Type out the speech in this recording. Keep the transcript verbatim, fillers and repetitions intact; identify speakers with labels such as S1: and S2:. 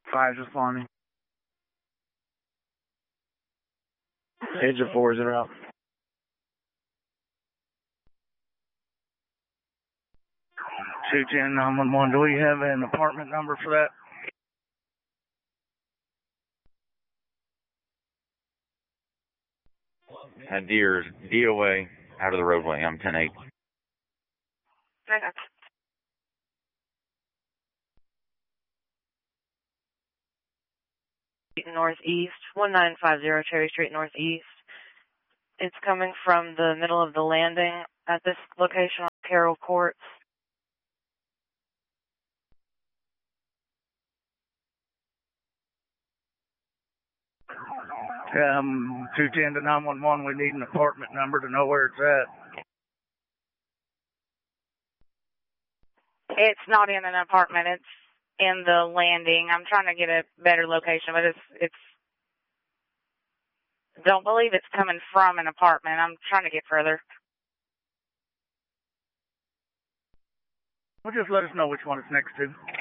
S1: Five's responding. Edge of fours are out. two ten nine one one, do we have an apartment number for that?
S2: Uh, Deer, D O A, out of the roadway. I'm ten eight.
S3: Northeast, one nine five zero Cherry Street Northeast. It's coming from the middle of the landing at this location on Carroll Courts.
S1: Um, two ten to nine one one, we need an apartment number to know where it's at.
S3: It's not in an apartment. It's in the landing. I'm trying to get a better location, but it's, it's, don't believe it's coming from an apartment. I'm trying to get further.
S1: Well, just let us know which one it's next to.